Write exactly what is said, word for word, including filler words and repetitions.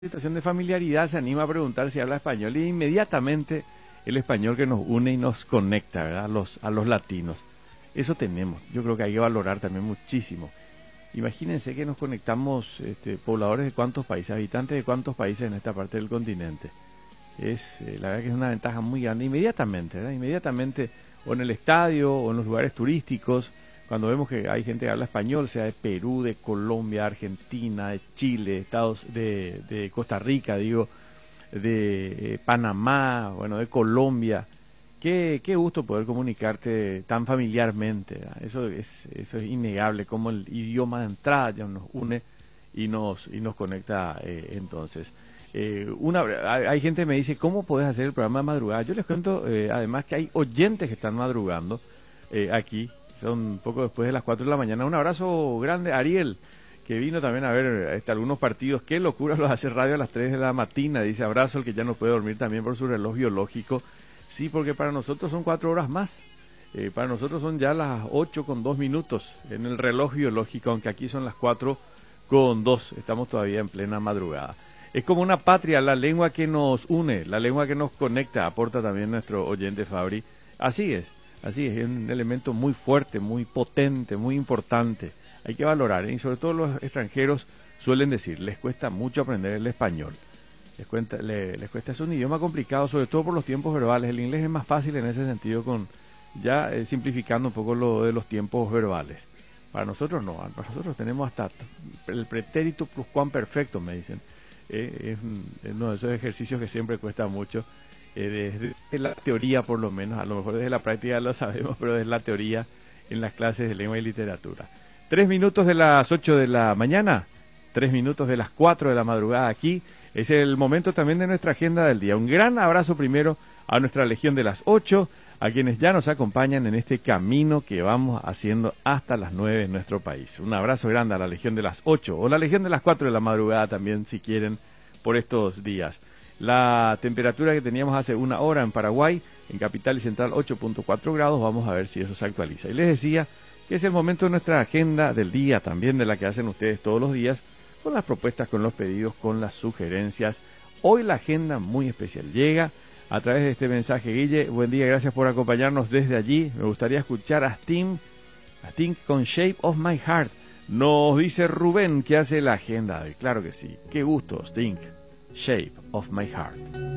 Situación de familiaridad se anima a preguntar si habla español y inmediatamente el español que nos une y nos conecta, ¿verdad? A los, a los latinos. Eso tenemos. Yo creo que hay que valorar también muchísimo. Imagínense que nos conectamos este, pobladores de cuántos países, habitantes de cuántos países en esta parte del continente. Es eh, la verdad que es una ventaja muy grande. Inmediatamente, ¿verdad? Inmediatamente, o en el estadio, o en los lugares turísticos, cuando vemos que hay gente que habla español, sea de Perú, de Colombia, Argentina, de Chile, Estados, de, de Costa Rica, digo, de eh, Panamá, bueno, de Colombia. Qué, qué gusto poder comunicarte tan familiarmente, ¿verdad? Eso es, eso es innegable, como el idioma de entrada ya nos une y nos, y nos conecta eh, entonces. Eh, una, hay, hay gente que me dice, ¿cómo podés hacer el programa de madrugada? Yo les cuento, eh, además, que hay oyentes que están madrugando eh, aquí. Son un poco después de las cuatro de la mañana. Un abrazo grande a Ariel, que vino también a ver este, algunos partidos. Qué locura los hace radio a las tres de la mañana. Dice, abrazo al que ya no puede dormir también por su reloj biológico. Sí, porque para nosotros son cuatro horas más. Eh, para nosotros son ya las ocho con dos minutos en el reloj biológico, aunque aquí son las cuatro con dos. Estamos todavía en plena madrugada. Es como una patria, la lengua que nos une, la lengua que nos conecta, aporta también nuestro oyente Fabri. Así es. Así es, es un elemento muy fuerte, muy potente, muy importante. Hay que valorar, ¿eh? Y sobre todo los extranjeros suelen decir, les cuesta mucho aprender el español. Les, cuenta, le, les cuesta, es un idioma complicado, sobre todo por los tiempos verbales. El inglés es más fácil en ese sentido, con ya eh, simplificando un poco lo de los tiempos verbales. Para nosotros no, para nosotros tenemos hasta el pretérito pluscuamperfecto, me dicen. Eh, es uno de esos ejercicios que siempre cuesta mucho. Eh, desde, desde la teoría por lo menos, a lo mejor desde la práctica lo sabemos, pero desde la teoría en las clases de lengua y literatura. Tres minutos de las ocho de la mañana, tres minutos de las cuatro de la madrugada aquí, es el momento también de nuestra agenda del día. Un gran abrazo primero a nuestra Legión de las ocho, a quienes ya nos acompañan en este camino que vamos haciendo hasta las nueve en nuestro país. Un abrazo grande a la Legión de las ocho, o la Legión de las cuatro de la madrugada también, si quieren, por estos días. La temperatura que teníamos hace una hora en Paraguay, en Capital y Central ocho punto cuatro grados, vamos a ver si eso se actualiza. Y les decía que es el momento de nuestra agenda del día, también de la que hacen ustedes todos los días, con las propuestas, con los pedidos, con las sugerencias. Hoy la agenda muy especial llega a través de este mensaje. Guille, buen día, gracias por acompañarnos desde allí. Me gustaría escuchar a Sting, a Sting con Shape of My Heart. Nos dice Rubén que hace la agenda. Y claro que sí, qué gusto, Sting. Shape of My Heart.